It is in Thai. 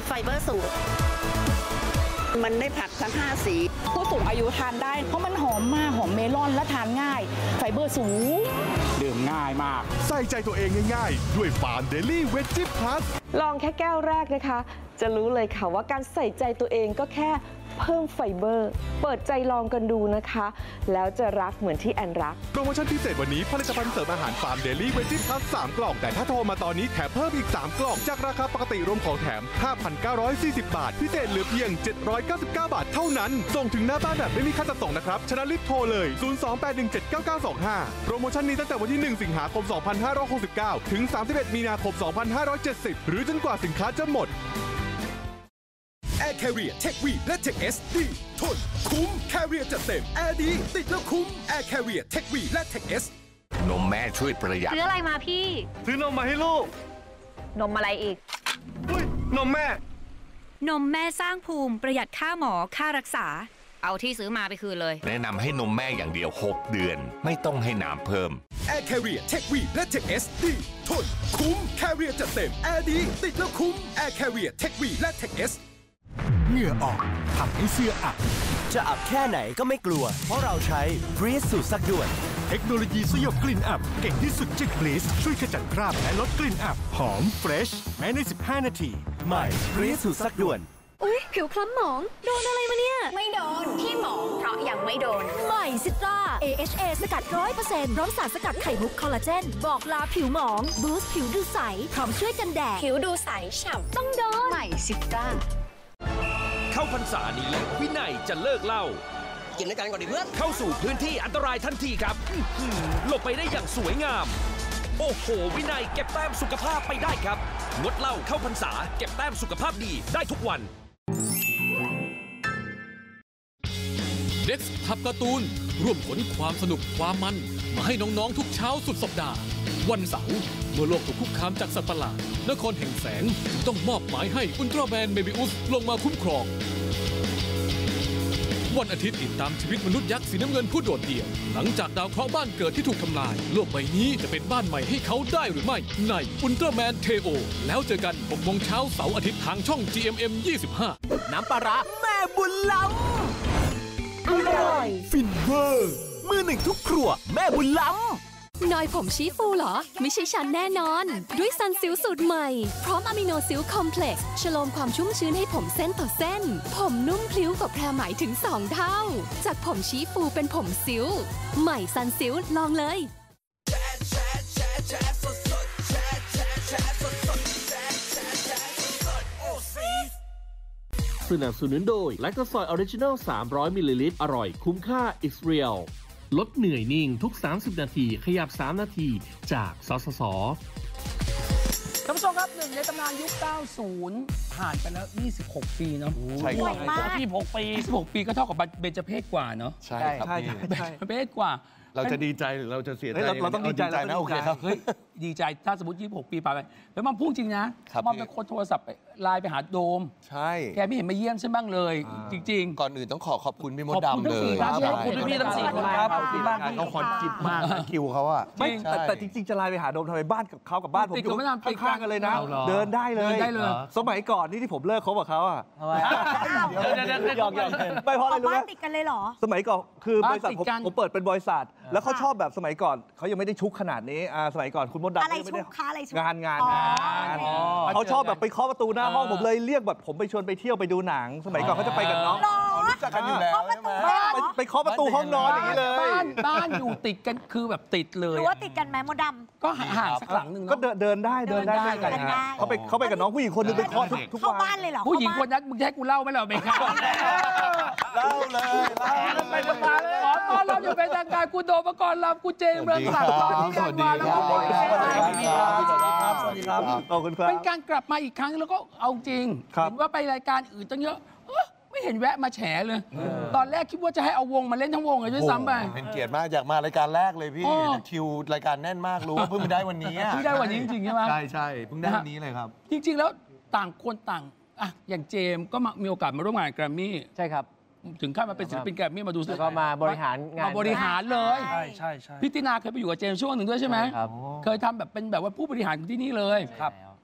ไฟเบอร์สูงมันได้ผักทั้ง5 สีผู้สูงอายุทานได้เพราะมันหอมมากหอมเมลอนและทานง่ายไฟเบอร์สูงดื่มง่ายมากใส่ใจตัวเองง่ายๆด้วยฟาร์มเดลี่เวจจี้พลัสลองแค่แก้วแรกนะคะจะรู้เลยค่ะว่าการใส่ใจตัวเองก็แค่เพิ่มไฟเบอร์เปิดใจลองกันดูนะคะแล้วจะรักเหมือนที่แอนรักโปรโมชั่นพิเศษวันนี้ผลิตภัณฑ์เสริมอาหารฟาร์มเดลี่เวจจี้พลัส3 กล่องแต่ถ้าโทรมาตอนนี้แถมเพิ่มอีก3 กล่องจากราคาปกติรวมของแถม 5,940 บาทพิเศษเหลือเพียง799 บาทเท่านั้นส่งถึงหน้าบ้านแบบไม่มีค่าจัดส่งนะครับฉะนั้นรีบโทรเลย028179925โปรโมชั่นนี้ตั้งแต่วันที่1 สิงหาคม 2569ถึง31 มีนาคม 2570หรือจนกว่าสินค้าจะหมด Air Carrier Tech V และ Tech S ดีทนคุ้ม Carrier จัดเต็มแอร์ดีติดแล้วคุ้ม Air Carrier Tech V และ Tech S นมแม่ช่วยประหยัดซื้ออะไรมาพี่ซื้อนมมาให้ลูกนมอะไรอีกนมแม่นมแม่สร้างภูมิประหยัดค่าหมอค่ารักษาเอาที่ซื้อมาไปคืนเลยแนะนำให้นมแม่อย่างเดียว6 เดือนไม่ต้องให้น้ำเพิ่ม Air Carrier Tech V และ Tech S ดีทนคุ้ม Carrier จัดเต็มแอร์ดีติดแล้วคุ้ม Air Carrier Tech V และ Tech S เหงื่อออกทำให้เสื้ออับจะอับแค่ไหนก็ไม่กลัวเพราะเราใช้ Breeze สูตรซักด่วนเทคโนโลยีสยบกลิ่นอับเก่งที่สุดจาก Breeze ช่วยขจัดคราบและลดกลิ่นอับหอมเฟรชแม้ใน15 นาทีใหม่ Breeze สูตรซักด่วนอุ๊ยผิวคล้ำหมองโดนอะไรมาเนี่ยไม่โดนที่หมองเพราะยังไม่โดนใหม่ซิตรา AHA สกัด 100% พร้อมสารสกัดไข่มุกคอลลาเจนบอกลาผิวหมองบูสต์ผิวดูใสพร้อมช่วยกันแดดผิวดูใสฉ่ำต้องโดนใหม่ซิตราเข้าพรรษานี้วินัยจะเลิกเหล้ากินด้วยกันก่อนดิเพื่อนเข้าสู่พื้นที่อันตรายทันทีครับหลบไปได้อย่างสวยงามโอ้โหวินัยเก็บแต้มสุขภาพไปได้ครับงดเหล้าเข้าพรรษาเก็บแต้มสุขภาพดีได้ทุกวันเด็กซ์ทับการ์ตูนร่วมขนความสนุกความมันมาให้น้องๆทุกเช้าสุดสัปดาห์วันเสาร์เมื่อโลกถูกคุกคามจากสัตว์ประหลาดนครแห่งแสงต้องมอบหมายให้อุลตร้าแมนเมบิอุสลงมาคุ้มครองวันอาทิตย์ติดตามชีวิตมนุษย์ยักษ์สีน้ำเงินผู้โดดเดี่ยวหลังจากดาวเคราะห์บ้านเกิดที่ถูกทำลายโลกใบนี้จะเป็นบ้านใหม่ให้เขาได้หรือไม่ในอุลตร้าแมนเทโอแล้วเจอกัน 6 โมงเช้าเสาร์อาทิตย์ทางช่อง GMM 25 น้ำปลาร้าแม่บุญล้ำอร่อยฟินเวอร์มือหนึ่งทุกครัวแม่บุญล้ำนอยผมชี้ฟูเหรอไม่ใช่ฉันแน่นอนด้วยซันซิลสูตรใหม่พร้อมอะมิโนซิลคอมเพล็กซ์ชโลมความชุ่มชื้นให้ผมเส้นต่อเส้นผมนุ่มพลิ้วกว่าแพรไหมถึง2 เท่าจากผมชี้ฟูเป็นผมซิลใหม่ซันซิลลองเลยสนับสนุนโดยแลคโตซอยออริจินัล300 มิลลิลิตรอร่อยคุ้มค่าอิสเรียลลดเหนื่อยนิ่งทุก30 นาทีขยับ3 นาทีจากสสส. ท่านผู้ชมครับหนึ่งในตำนานยุค 90 ผ่านไปแล้ว26 ปีเนาะใช่ครับ 26 ปีก็เท่ากับเบญจเพศกว่าเนาะใช่ครับเบญจเพศกว่าเราจะดีใจหรือเราจะเสียใจเราต้องดีใจนะโอเคครับเฮ้ยดีใจถ้าสมมติ26 ปีผ่านไปแล้วมันพูดจริงนะมันเป็นคนโทรศัพท์ไลน์ไปหาโดมใช่แกไม่เห็นมาเยี่ยมฉันบ้างเลยจริงๆก่อนอื่นต้องขอบคุณพี่มดดำเลยขอบคุณพี่ทั้ง4 คนครับที่บ้านเขาคอนจิตมากคิวเขาอะไม่แต่จริงๆจะไลน์ไปหาโดมทำไมบ้านกับเขากับบ้านผมอยู่ข้างๆกันเลยนะเดินได้เลยสมัยก่อนที่ผมเลิกคบกับเขาอะไม่เพราะอะไรรู้ไหมบ้านติดกันเลยเหรอสมัยก่อนคือบริษัทผมเปิดเป็นบริษัทแล้วเขาชอบแบบสมัยก่อนเขายังไม่ได้ชุกขนาดนี้สมัยก่อนคุณมดดำอะไรชุกคะอะไรชุกงานเขาชอบแบบไปเคาะประตูหน้าห้องผมเลยเรียกแบบผมไปชวนไปเที่ยวไปดูหนังสมัยก่อนเขาจะไปกับน้องรู้จักกันอยู่แล้วใช่ไหมไปเคาะประตูห้องนอนอย่างนี้เลยบ้านอยู่ติดกันคือแบบติดเลยหรือว่าติดกันไหมมดดำก็ห่างสักหลังนึงก็เดินได้กันเขาไปกับน้องผู้หญิงคนนึงไปเคาะทุกวันเข้าบ้านเลยเหรอผู้หญิงคนนั้นมึงให้กูเล่าไหมเหรอเบคเล่าเลยไปทำงานเลยขอต้อนรับอยู่เป็นทางการกูโดมกรลำกูเจงเมืองศักดิ์ตอนนี้กันมาแล้วสวัสดีครับขอบคุณครับเป็นการกลับมาอีกครั้งแล้วก็เอาจริงเห็นว่าไปรายการอื่นตั้งเยอะไม่เห็นแวะมาแฉเลยตอนแรกคิดว่าจะให้เอาวงมาเล่นทั้งวงเลยด้วยซ้ำไปเป็นเกียรติมากอยากมารายการแรกเลยพี่คิวรายการแน่นมากรู้ว่าเพิ่งได้วันนี้เพิ่งได้วันนี้จริงๆใช่ไหมใช่เพิ่งได้วันนี้เลยครับจริงๆแล้วต่างคนต่างอย่างเจมก็มีโอกาสมาร่วมงานแกรมมี่ใช่ครับถึงขั้นมาเป็นศิลปินแกรมมี่มาดูก็มาบริหารงานมาบริหารเลยใช่พี่ตินาเคยไปอยู่กับเจมช่วงหนึ่งด้วยใช่ไหมเคยทำแบบเป็นแบบว่าผู้บริหารที่นี่เลย